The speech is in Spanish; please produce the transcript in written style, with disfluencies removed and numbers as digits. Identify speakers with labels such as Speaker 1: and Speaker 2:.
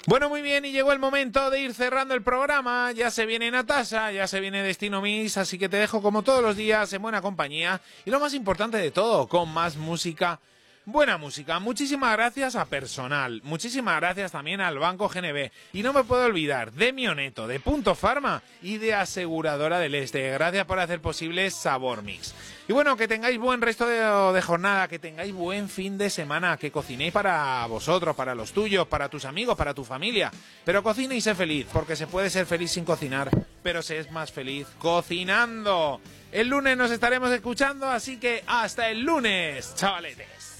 Speaker 1: Bueno, muy bien, y llegó el momento de ir cerrando el programa. Ya se viene Natasha, ya se viene Destino Mix, así que te dejo como todos los días en buena compañía y lo más importante de todo, con más música. Buena música. Muchísimas gracias a Personal, muchísimas gracias también al Banco GNB y no me puedo olvidar de Mioneto, de Punto Pharma y de Aseguradora del Este. Gracias por hacer posible Sabor Mix. Y bueno, que tengáis buen resto de jornada, que tengáis buen fin de semana, que cocinéis para vosotros, para los tuyos, para tus amigos, para tu familia. Pero cocina y sé feliz, porque se puede ser feliz sin cocinar, pero se es más feliz cocinando. El lunes nos estaremos escuchando, así que hasta el lunes, chavaletes.